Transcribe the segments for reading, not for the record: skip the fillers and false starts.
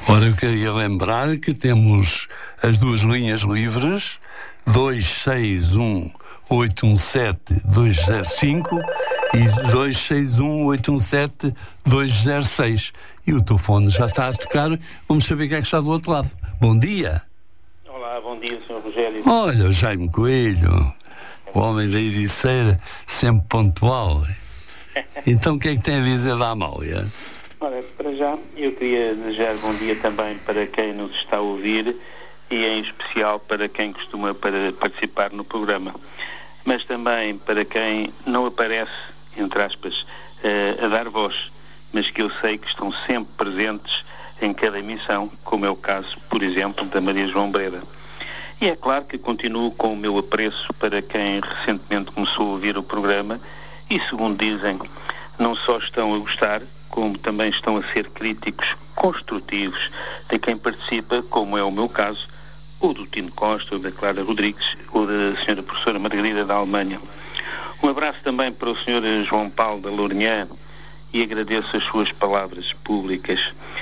Ora, eu queria lembrar que temos as duas linhas livres, 261-817-205 e 261-817-206. E o telefone já está a tocar, vamos saber quem é que está do outro lado. Bom dia. Olá, bom dia, Sr. Rogério. Olha, o Jaime Coelho, o homem da Ericeira, sempre pontual. Então, o que é que tem a dizer da Amália? Ora, para já, eu queria desejar bom dia também para quem nos está a ouvir e em especial para quem costuma participar no programa. Mas também para quem não aparece, entre aspas, a dar voz, mas que eu sei que estão sempre presentes em cada emissão, como é o caso, por exemplo, da Maria João Breda. E é claro que continuo com o meu apreço para quem recentemente começou a ouvir o programa e, segundo dizem, não só estão a gostar, como também estão a ser críticos construtivos de quem participa, como é o meu caso, ou do Tino Costa, ou da Clara Rodrigues, ou da Sra. Professora Margarida da Alemanha. Um abraço também para o Sr. João Paulo da Lourinhã e agradeço as suas palavras públicas.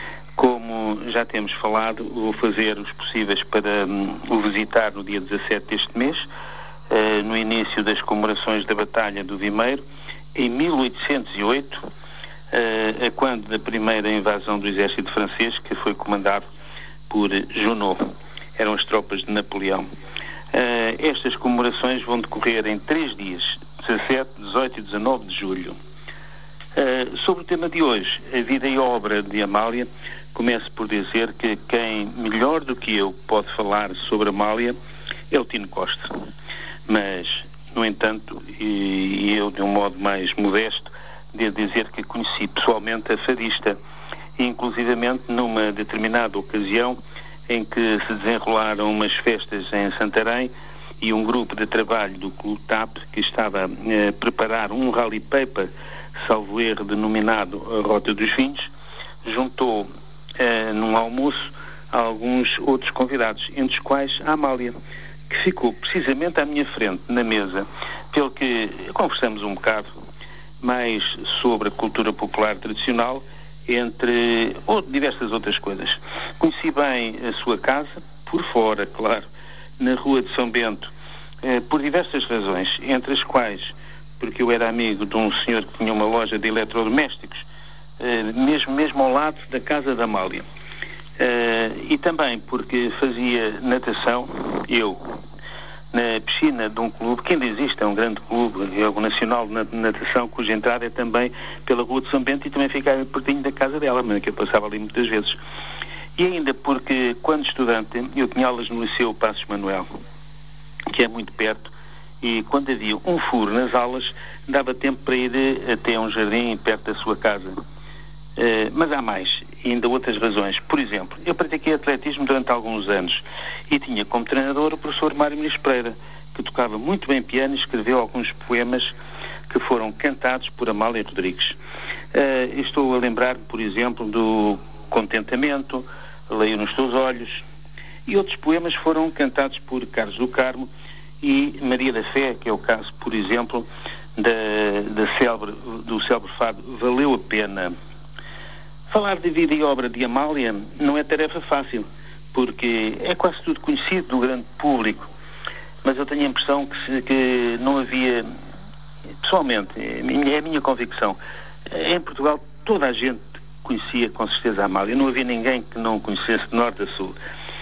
Como já temos falado, vou fazer os possíveis para o visitar no dia 17 deste mês, no início das comemorações da Batalha do Vimeiro, em 1808, quando da primeira invasão do exército francês, que foi comandado por Junot. Eram as tropas de Napoleão. Estas comemorações vão decorrer em 3 dias, 17, 18 e 19 de julho. Sobre o tema de hoje, a vida e obra de Amália, começo por dizer que quem melhor do que eu pode falar sobre Amália é o Tino Costa. Mas, no entanto, e eu de um modo mais modesto, devo dizer que conheci pessoalmente a fadista, e inclusivamente numa determinada ocasião em que se desenrolaram umas festas em Santarém e um grupo de trabalho do Clube TAP, que estava a preparar um rally paper, salvo erro, denominado a Rota dos Vinhos, juntou num almoço alguns outros convidados, entre os quais a Amália, que ficou precisamente à minha frente, na mesa, pelo que conversamos um bocado mais sobre a cultura popular tradicional, entre diversas outras coisas. Conheci bem a sua casa, por fora, claro, na Rua de São Bento, por diversas razões, entre as quais, porque eu era amigo de um senhor que tinha uma loja de eletrodomésticos, mesmo ao lado da casa da Amália. E também porque fazia natação, eu, na piscina de um clube, que ainda existe, é um grande clube, é o Nacional de Natação, cuja entrada é também pela Rua de São Bento e também fica pertinho da casa dela, mas que eu passava ali muitas vezes. E ainda porque, quando estudante, eu tinha aulas no Liceu Passos Manuel, que é muito perto, e quando havia um furo nas aulas, dava tempo para ir até um jardim perto da sua casa. Mas há mais, e ainda outras razões. Por exemplo, eu pratiquei atletismo durante alguns anos e tinha como treinador o professor Mário Muniz Pereira, que tocava muito bem piano e escreveu alguns poemas que foram cantados por Amália Rodrigues. Estou a lembrar, por exemplo, do Contentamento, Leio nos Teus Olhos, e outros poemas foram cantados por Carlos do Carmo e Maria da Fé, que é o caso, por exemplo, do célebre fado Valeu a Pena. Falar de vida e obra de Amália não é tarefa fácil, porque é quase tudo conhecido do grande público, mas eu tenho a impressão que não havia, pessoalmente, é a minha convicção, em Portugal toda a gente conhecia com certeza a Amália, não havia ninguém que não conhecesse de norte a sul.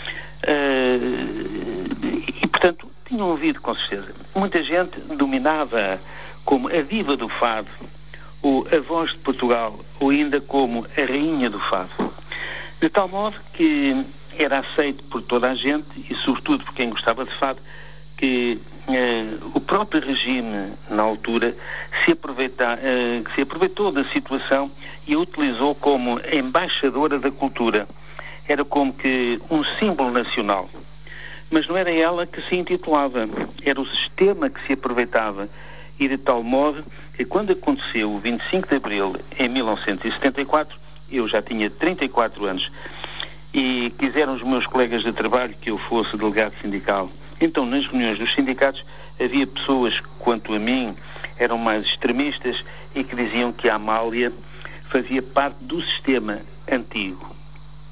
E portanto, tinham ouvido com certeza. Muita gente dominava como a diva do fado, ou a voz de Portugal, ou ainda como a rainha do fado. De tal modo que era aceito por toda a gente, e sobretudo por quem gostava de fado, que o próprio regime, na altura, se aproveitou da situação e a utilizou como embaixadora da cultura. Era como que um símbolo nacional. Mas não era ela que se intitulava, era o sistema que se aproveitava, e de tal modo que quando aconteceu o 25 de Abril, em 1974, eu já tinha 34 anos, e quiseram os meus colegas de trabalho que eu fosse delegado sindical. Então, nas reuniões dos sindicatos, havia pessoas, quanto a mim, eram mais extremistas e que diziam que a Amália fazia parte do sistema antigo.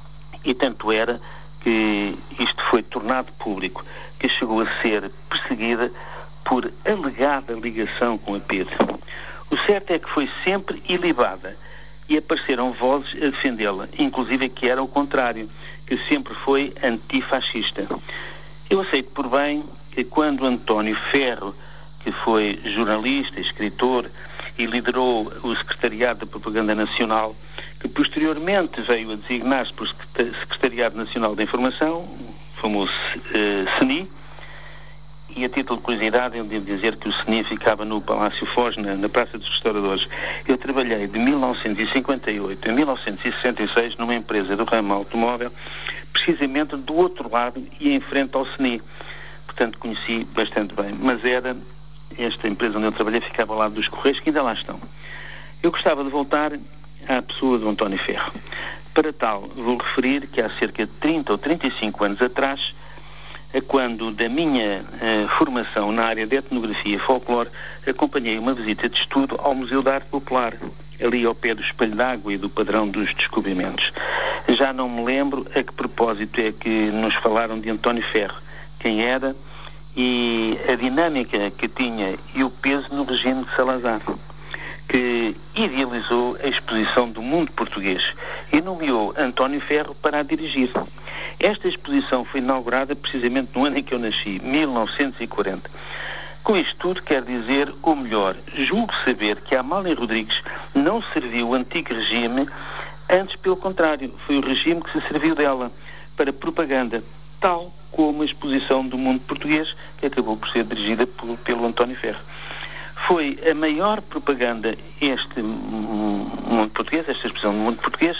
E tanto era que isto foi tornado público, que chegou a ser perseguida por alegada ligação com a PIDE. O certo é que foi sempre ilibada e apareceram vozes a defendê-la, inclusive que era o contrário, que sempre foi antifascista. Eu aceito por bem que quando António Ferro, que foi jornalista, escritor e liderou o Secretariado da Propaganda Nacional, que posteriormente veio a designar-se por Secretariado Nacional da Informação, o famoso CNI, e a título de curiosidade eu devo dizer que o CNI ficava no Palácio Foz, na Praça dos Restauradores. Eu trabalhei de 1958 a 1966 numa empresa do ramo automóvel, precisamente do outro lado e em frente ao CNI. Portanto, conheci bastante bem. Mas esta empresa onde eu trabalhei ficava ao lado dos Correios, que ainda lá estão. Eu gostava de voltar à pessoa do António Ferro. Para tal, vou referir que há cerca de 30 ou 35 anos atrás, quando da minha formação na área de etnografia e folclore, acompanhei uma visita de estudo ao Museu da Arte Popular, ali ao pé do Espelho d'Água e do Padrão dos Descobrimentos. Já não me lembro a que propósito é que nos falaram de António Ferro, quem era e a dinâmica que tinha e o peso no regime de Salazar, que idealizou a exposição do mundo português e nomeou António Ferro para a dirigir. Esta exposição foi inaugurada precisamente no ano em que eu nasci, 1940. Com isto tudo, quer dizer, ou melhor, julgo saber que a Amália Rodrigues não serviu o antigo regime, antes pelo contrário, foi o regime que se serviu dela para propaganda, tal como a exposição do mundo português, que acabou por ser dirigida pelo António Ferro. Foi a maior propaganda este mundo português, esta exposição do mundo português,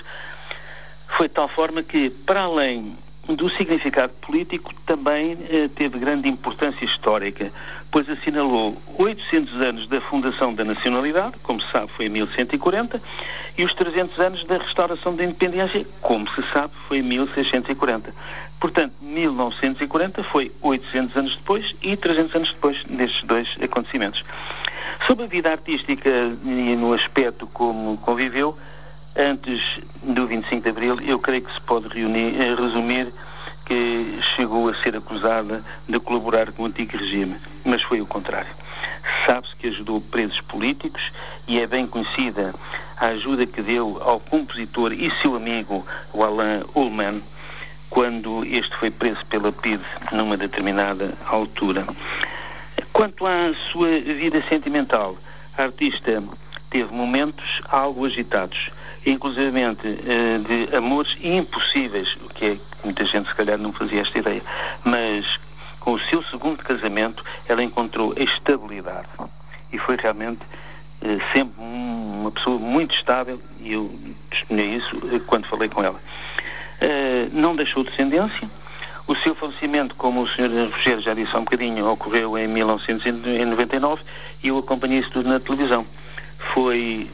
foi de tal forma que, para além do significado político, também teve grande importância histórica, pois assinalou 800 anos da fundação da nacionalidade, como se sabe foi em 1140, e os 300 anos da restauração da independência, como se sabe foi em 1640. Portanto, 1940 foi 800 anos depois e 300 anos depois destes dois acontecimentos. Sobre a vida artística e no aspecto como conviveu, antes do 25 de Abril, eu creio que se pode resumir que chegou a ser acusada de colaborar com o antigo regime, mas foi o contrário. Sabe-se que ajudou presos políticos e é bem conhecida a ajuda que deu ao compositor e seu amigo, o Alain Ullmann, quando este foi preso pela PIDE numa determinada altura. Quanto à sua vida sentimental, a artista teve momentos algo agitados, inclusivamente de amores impossíveis, o que é que muita gente se calhar não fazia esta ideia, mas com o seu segundo casamento ela encontrou a estabilidade e foi realmente sempre uma pessoa muito estável, e eu testemunhei isso quando falei com ela. Não deixou descendência. O seu falecimento, como o Sr. Rogério já disse há um bocadinho, ocorreu em 1999 e eu acompanhei isso tudo na televisão. Foi,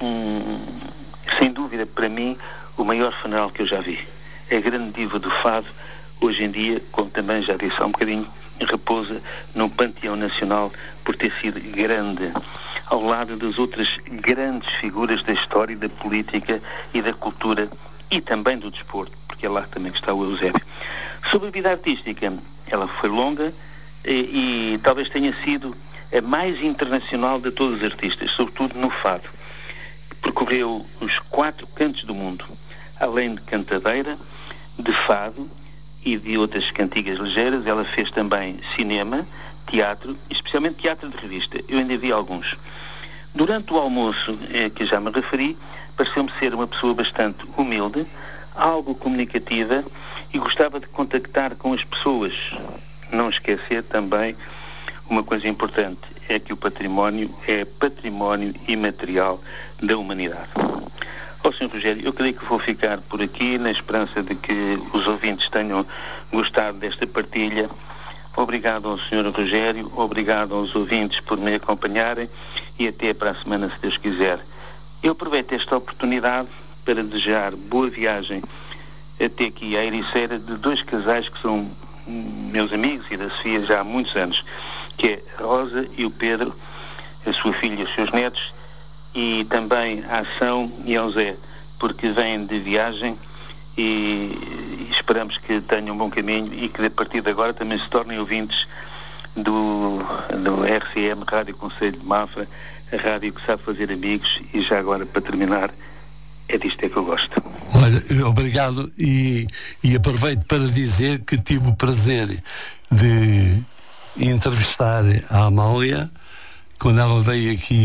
sem dúvida, para mim, o maior funeral que eu já vi. A grande diva do fado, hoje em dia, como também já disse há um bocadinho, repousa no Panteão Nacional por ter sido grande, ao lado das outras grandes figuras da história, da política e da cultura e também do desporto, porque é lá também que está o Eusébio. Sobre a vida artística, ela foi longa e talvez tenha sido a mais internacional de todos os artistas, sobretudo no fado. Percorreu os 4 cantos do mundo, além de cantadeira, de fado e de outras cantigas ligeiras. Ela fez também cinema, teatro, especialmente teatro de revista. Eu ainda vi alguns. Durante o almoço que já me referi, pareceu-me ser uma pessoa bastante humilde, algo comunicativa e gostava de contactar com as pessoas. Não esquecer também uma coisa importante, é que o património é património imaterial da humanidade. Ó Sr. Rogério, eu creio que vou ficar por aqui na esperança de que os ouvintes tenham gostado desta partilha. Obrigado ao Sr. Rogério, obrigado aos ouvintes por me acompanharem e até para a semana, se Deus quiser. Eu aproveito esta oportunidade para desejar boa viagem até aqui à Ericeira de 2 casais que são meus amigos e da Sofia já há muitos anos, que é a Rosa e o Pedro, a sua filha e os seus netos, e também a Ação e ao Zé, porque vêm de viagem e esperamos que tenham um bom caminho e que a partir de agora também se tornem ouvintes do RCM, Rádio Conselho de Mafra, a rádio que sabe fazer amigos. E já agora, para terminar, é disto que eu gosto. Olha, obrigado, e aproveito para dizer que tive o prazer de entrevistar a Amália quando ela veio aqui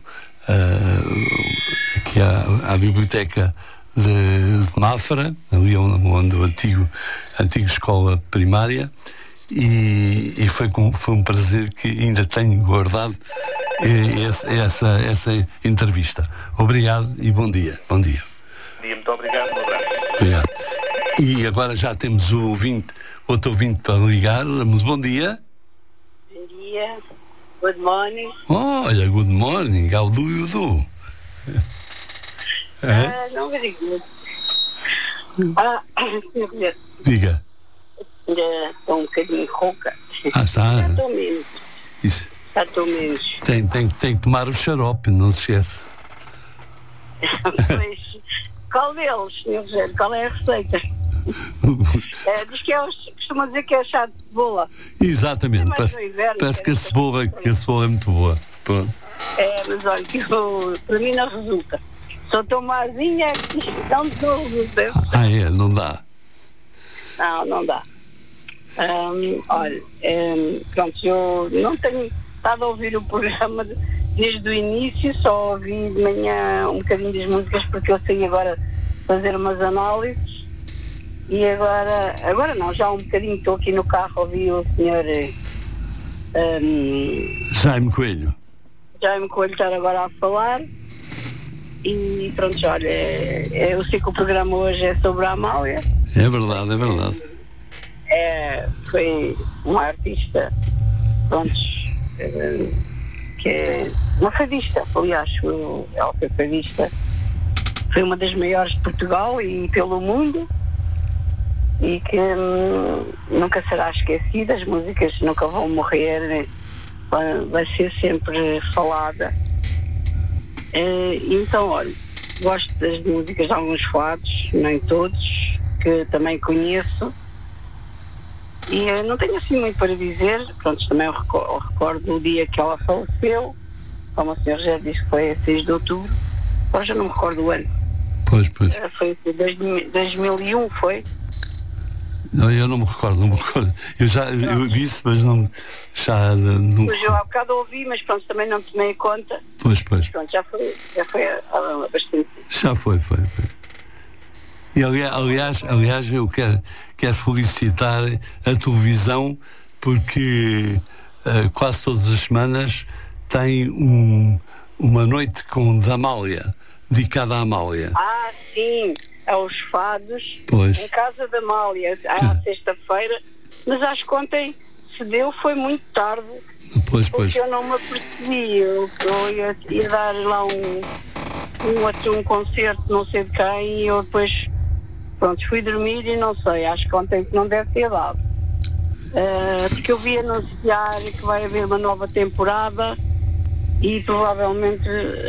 à biblioteca de Mafra, ali onde a antiga escola primária, e foi um prazer que ainda tenho guardado essa entrevista. Obrigado e bom dia. Bom dia. Muito obrigado, um abraço. Obrigado. E agora já temos outro ouvinte para ligar. Bom dia. Bom dia. Good morning. Olha, good morning. How do you do? Não me digo. Diga. Ainda estou um bocadinho rouca. Está. Já estou menos. Isso. Já estou menos. Tem que tomar o xarope, não se esquece. Pois, qual deles, Sr. Rogério? Qual é a receita? Diz que costuma dizer que é chá de cebola. Exatamente. Inverno, parece que a cebola é muito boa. Pronto. Mas olha, que para mim não resulta. Só estou mazinha, não resulta. Não dá. Não dá. Olha, pronto, eu não tenho estado a ouvir o programa desde o início, só ouvi de manhã um bocadinho das músicas porque eu saí agora fazer umas análises e agora não, já um bocadinho estou aqui no carro, ouvi o senhor Jaime Coelho estar agora a falar e pronto, olha, eu sei que o programa hoje é sobre a Amália. É verdade. Foi uma artista, pronto, que é uma fadista, aliás, ela foi fadista, foi uma das maiores de Portugal e pelo mundo, e que nunca será esquecida, as músicas nunca vão morrer, vai ser sempre falada. Então, olha, gosto das músicas de alguns fados, nem todos, que também conheço. E não tenho assim muito para dizer. Pronto, também eu recordo o dia que ela faleceu, como o Sr. já disse que foi a 6 de outubro, hoje eu não me recordo o ano. Pois. Foi 2001, foi? Não, eu não me recordo. Eu disse, mas não. Pois eu há bocado ouvi, mas pronto, também não tomei conta. Pois. Pronto, já foi há bastante. Já foi. E aliás eu quero felicitar a televisão porque quase todas as semanas tem uma noite da Amália, dedicada à Amália. Sim, aos fados, pois. Em casa da Amália, à sexta-feira, mas acho que ontem se deu, foi muito tarde. Pois. Porque eu não me apercebi, eu ia dar lá um concerto, não sei de quem, e eu depois fui dormir e não sei, acho que ontem não deve ter dado. Porque eu vi anunciar que vai haver uma nova temporada e provavelmente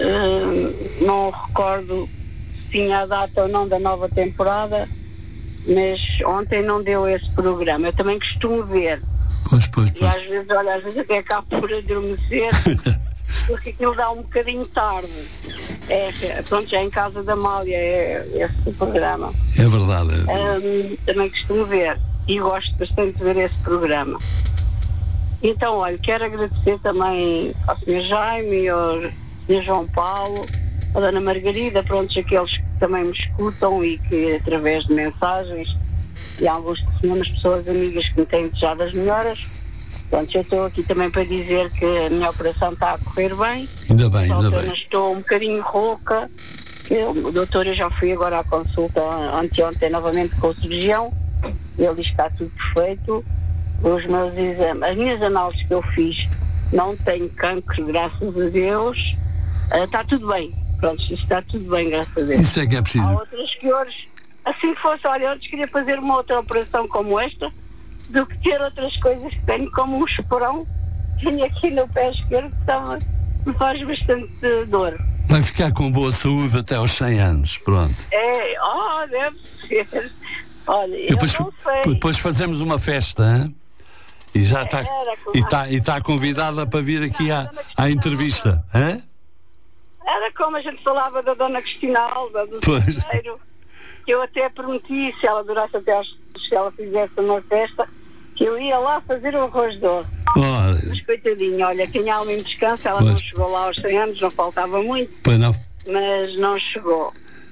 não recordo se tinha a data ou não da nova temporada, mas ontem não deu esse programa. Eu também costumo ver. Pois. E às vezes até cá por adormecer, porque aquilo dá um bocadinho tarde. Pronto, já em casa da Amália é esse programa. É verdade. Também costumo ver e gosto bastante de ver esse programa. Então, olha, quero agradecer também ao Sr. Jaime, ao Sr. João Paulo, à Dona Margarida, pronto, aqueles que também me escutam e que através de mensagens e alguns telefonemas, pessoas amigas que me têm desejado as melhoras. Pronto, eu estou aqui também para dizer que a minha operação está a correr bem. Ainda bem. Estou um bocadinho rouca. O doutor, eu já fui agora à consulta anteontem novamente com o cirurgião. Ele diz que está tudo perfeito. Os meus exames, as minhas análises que eu fiz, não tenho cancro, graças a Deus. Está tudo bem. Pronto, está tudo bem, graças a Deus. Isso é que é preciso. Há outras que hoje, assim fosse, olha, eu queria fazer uma outra operação como esta, do que ter outras coisas que tenho, como um esperão que tenho aqui no pé esquerdo, que me faz bastante dor. Vai ficar com boa saúde até aos 100 anos, pronto. Deve ser. Olha, eu não sei. Depois fazemos uma festa, hein? E já está. E está convidada para vir aqui à entrevista. Hein? Era como a gente falava da Dona Cristina Alba, do Cruzeiro, que eu até prometi, se ela durasse até se ela fizesse uma festa, que eu ia lá fazer o arroz doce. Mas coitadinho, olha, quem há alma em descanso, ela não chegou lá aos 100 anos, não faltava muito. Pois não. Mas não chegou.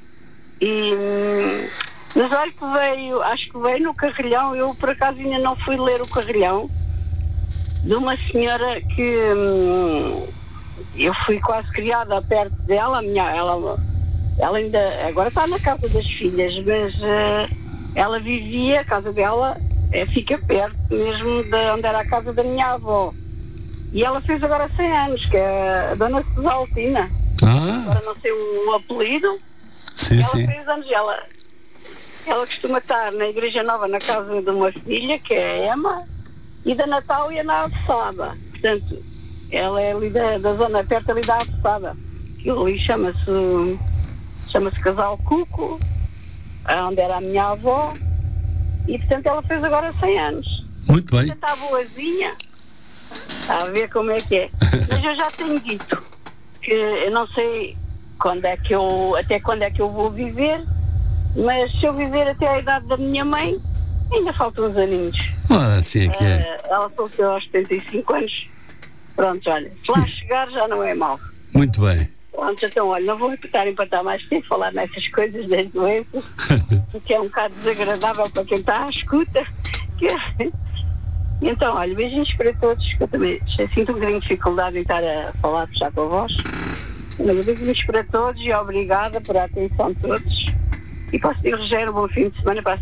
Mas olha que veio, acho que veio no carrilhão, eu por acaso ainda não fui ler o carrilhão, de uma senhora que eu fui quase criada perto dela, ela ainda, agora está na casa das filhas, mas ela vivia, a casa dela fica perto mesmo de onde era a casa da minha avó. E ela fez agora 100 anos, que é a Dona Cesaltina. Agora não sei o apelido. Sim, ela fez anos, ela costuma estar na Igreja Nova, na casa de uma filha, que é a Emma, e da Natália na Avessada. Portanto, ela é ali da zona perto ali da Avessada. Aquilo ali chama-se Casal Cuco, onde era a minha avó, e portanto ela fez agora 100 anos. Muito bem. Está boazinha, está a ver como é que é. Mas eu já tenho dito que eu não sei até quando é que eu vou viver, mas se eu viver até a idade da minha mãe, ainda faltam uns aninhos. Assim é que é. Ela faleceu aos 75 anos. Pronto, olha, se lá chegar já não é mau. Muito bem. Pronto, então, olha, não vou empatar mais tempo falar nessas coisas das doenças, porque é um bocado desagradável para quem está à escuta. Então, olha, beijinhos para todos, que eu também sinto um bocadinho de dificuldade em estar a falar, puxar com a voz. Mas beijinhos para todos e obrigada por a atenção de todos. E posso desejar um bom fim de semana para a